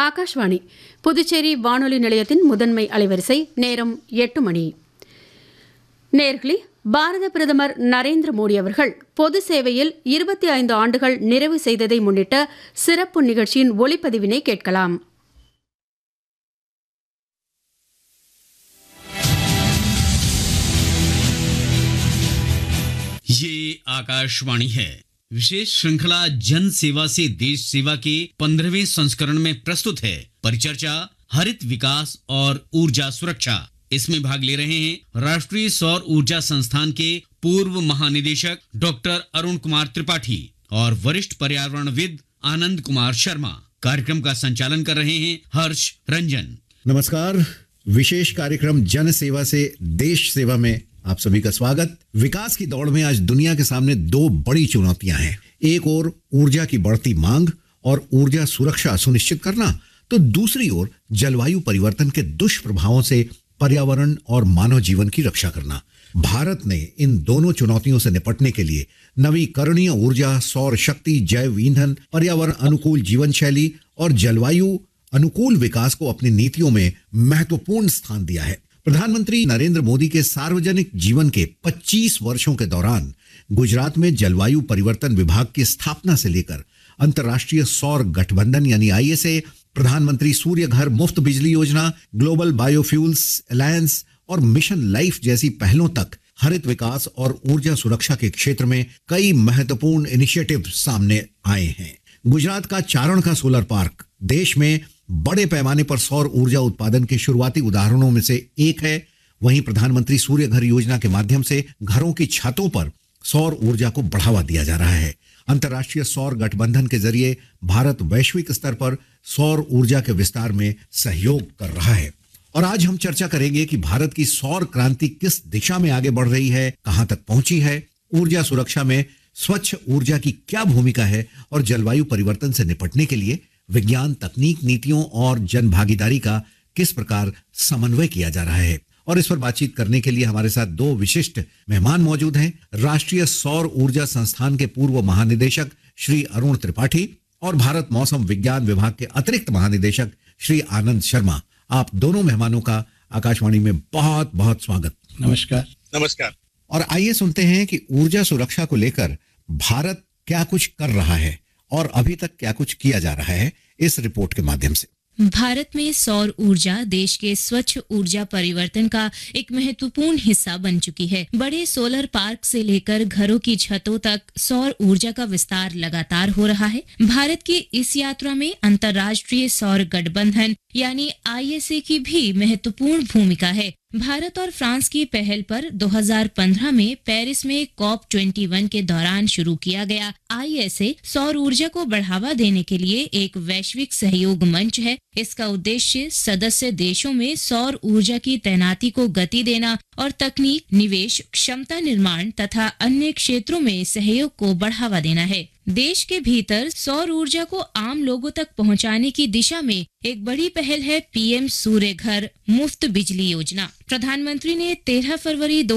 ஆகாஷ்வாணி புதுச்சேரி வானொலி நிலையத்தின் முதன்மை அலைவரிசை நேரம் 8 மணி. நேர்களே, பாரத பிரதமர் நரேந்திர மோடி அவர்கள் பொது சேவையில் 25 ஆண்டுகள் நிறைவு செய்ததை முன்னிட்ட சிறப்பு நிகழ்ச்சியின் ஒளிப்பதிவினை கேட்கலாம். ये आकाशवाणी है. विशेष श्रृंखला जन सेवा से देश सेवा के 15वें संस्करण में प्रस्तुत है परिचर्चा हरित विकास और ऊर्जा सुरक्षा. इसमें भाग ले रहे हैं राष्ट्रीय सौर ऊर्जा संस्थान के पूर्व महानिदेशक डॉक्टर अरुण कुमार त्रिपाठी और वरिष्ठ पर्यावरणविद आनंद कुमार शर्मा. कार्यक्रम का संचालन कर रहे हैं हर्ष रंजन. नमस्कार. विशेष कार्यक्रम जन सेवा से देश सेवा में आप सभी का स्वागत. विकास की दौड़ में आज दुनिया के सामने दो बड़ी चुनौतियां हैं. एक ओर ऊर्जा की बढ़ती मांग और ऊर्जा सुरक्षा सुनिश्चित करना, तो दूसरी ओर जलवायु परिवर्तन के दुष्प्रभावों से पर्यावरण और मानव जीवन की रक्षा करना. भारत ने इन दोनों चुनौतियों से निपटने के लिए नवीकरणीय ऊर्जा, सौर शक्ति, जैव ईंधन, पर्यावरण अनुकूल जीवन शैली और जलवायु अनुकूल विकास को अपनी नीतियों में महत्वपूर्ण स्थान दिया है. प्रधानमंत्री नरेंद्र मोदी के सार्वजनिक जीवन के 25 वर्षों के दौरान गुजरात में जलवायु परिवर्तन विभाग की स्थापना से लेकर अंतर्राष्ट्रीय सौर गठबंधन यानी ISA, प्रधानमंत्री सूर्य घर मुफ्त बिजली योजना, ग्लोबल बायोफ्यूल्स अलायंस और मिशन लाइफ जैसी पहलों तक हरित विकास और ऊर्जा सुरक्षा के क्षेत्र में कई महत्वपूर्ण इनिशिएटिव सामने आए हैं. गुजरात का चारण का सोलर पार्क देश में बड़े पैमाने पर सौर ऊर्जा उत्पादन के शुरुआती उदाहरणों में से एक है. वहीं प्रधानमंत्री सूर्य घर योजना के माध्यम से घरों की छतों पर सौर ऊर्जा को बढ़ावा दिया जा रहा है. अंतर्राष्ट्रीय सौर गठबंधन के जरिए भारत वैश्विक स्तर पर सौर ऊर्जा के विस्तार में सहयोग कर रहा है. और आज हम चर्चा करेंगे कि भारत की सौर क्रांति किस दिशा में आगे बढ़ रही है, कहां तक पहुंची है, ऊर्जा सुरक्षा में स्वच्छ ऊर्जा की क्या भूमिका है और जलवायु परिवर्तन से निपटने के लिए विज्ञान, तकनीक, नीतियों और जन भागीदारी का किस प्रकार समन्वय किया जा रहा है. और इस पर बातचीत करने के लिए हमारे साथ दो विशिष्ट मेहमान मौजूद हैं. राष्ट्रीय सौर ऊर्जा संस्थान के पूर्व महानिदेशक श्री अरुण त्रिपाठी और भारत मौसम विज्ञान विभाग के अतिरिक्त महानिदेशक श्री आनंद शर्मा. आप दोनों मेहमानों का आकाशवाणी में बहुत बहुत स्वागत. नमस्कार. नमस्कार. और आइए सुनते हैं कि ऊर्जा सुरक्षा को लेकर भारत क्या कुछ कर रहा है और अभी तक क्या कुछ किया जा रहा है इस रिपोर्ट के माध्यम से. भारत में सौर ऊर्जा देश के स्वच्छ ऊर्जा परिवर्तन का एक महत्वपूर्ण हिस्सा बन चुकी है. बड़े सोलर पार्क से लेकर घरों की छतों तक सौर ऊर्जा का विस्तार लगातार हो रहा है. भारत की इस यात्रा में अंतर्राष्ट्रीय सौर गठबंधन यानी ISA की भी महत्वपूर्ण भूमिका है. भारत और फ्रांस की पहल पर 2015 में पेरिस में COP21 के दौरान शुरू किया गया ISA सौर ऊर्जा को बढ़ावा देने के लिए एक वैश्विक सहयोग मंच है. इसका उद्देश्य सदस्य देशों में सौर ऊर्जा की तैनाती को गति देना और तकनीक, निवेश, क्षमता निर्माण तथा अन्य क्षेत्रों में सहयोग को बढ़ावा देना है. देश के भीतर सौर ऊर्जा को आम लोगों तक पहुंचाने की दिशा में एक बड़ी पहल है PM सूर्य घर मुफ्त बिजली योजना. प्रधानमंत्री ने 13 फरवरी